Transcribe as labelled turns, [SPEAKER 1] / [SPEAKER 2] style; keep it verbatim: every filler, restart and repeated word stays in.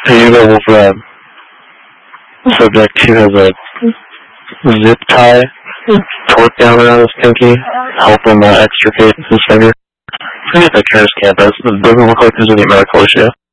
[SPEAKER 1] Here you go, Wolfram. Subject two has a zip tie torque down around his pinky, help him uh, extricate his finger. Look at the picture of his campus. It doesn't look like there's any medical issue.